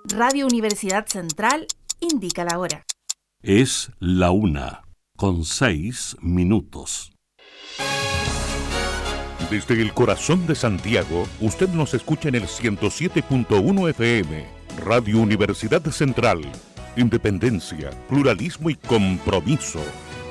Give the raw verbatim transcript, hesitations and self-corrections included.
Radio Universidad Central indica la hora. Es la una, con seis minutos. Desde el corazón de Santiago, usted nos escucha en el ciento siete punto uno F M. Radio Universidad Central. Independencia, pluralismo y compromiso.